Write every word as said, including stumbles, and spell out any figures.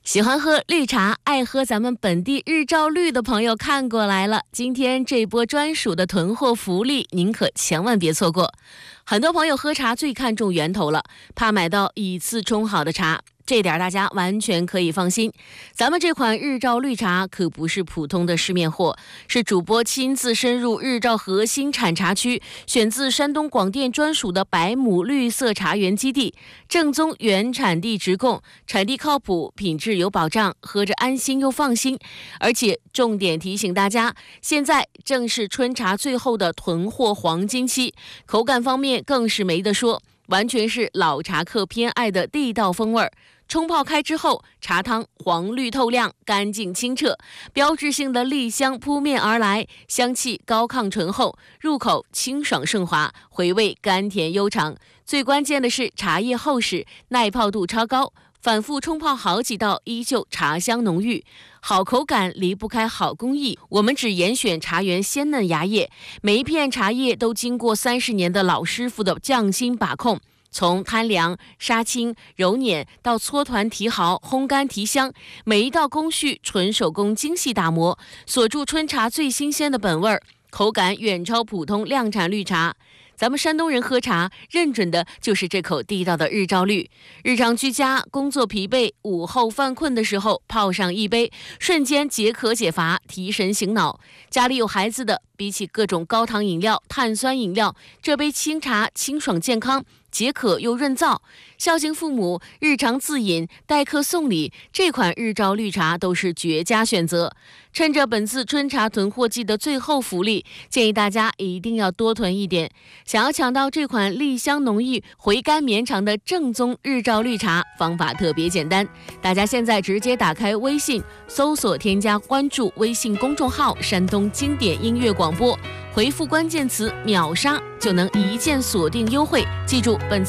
喜欢喝绿茶、爱喝咱们本地日照绿的朋友看过来了，今天这波专属的囤货福利，您可千万别错过。很多朋友喝茶最看重源头了，怕买到一次冲好的茶。这点大家完全可以放心，咱们这款日照绿茶可不是普通的市面货，是主播亲自深入日照核心产茶区，选自山东广电专属的百亩绿色茶园基地，正宗原产地直供，产地靠谱，品质有保障，喝着安心又放心。而且重点提醒大家，现在正是春茶最后的囤货黄金期，口感方面更是没得说，完全是老茶客偏爱的地道风味儿。冲泡开之后，茶汤黄绿透亮，干净清澈，标志性的栗香扑面而来，香气高亢醇厚，入口清爽顺滑，回味甘甜悠长。最关键的是茶叶厚实，耐泡度超高，反复冲泡好几道依旧茶香浓郁。好口感离不开好工艺，我们只严选茶园鲜嫩芽叶，每一片茶叶都经过三十年的老师傅的匠心把控，从摊凉、杀青、揉捻到搓团提毫、烘干提香，每一道工序纯手工精细打磨，锁住春茶最新鲜的本味儿，口感远超普通量产绿茶。咱们山东人喝茶认准的就是这口地道的日照绿，日常居家工作疲惫，午后犯困的时候泡上一杯，瞬间解渴解乏，提神醒脑。家里有孩子的，比起各种高糖饮料、碳酸饮料，这杯清茶清爽健康，解渴又润燥。孝敬父母，日常自饮，待客送礼，这款日照绿茶都是绝佳选择。趁着本次春茶囤货季的最后福利，建议大家一定要多囤一点。想要抢到这款栗香浓郁、回甘绵长的正宗日照绿茶，方法特别简单，大家现在直接打开微信，搜索添加关注微信公众号山东经典音乐广播，回复关键词秒杀就能一键锁定优惠。记住本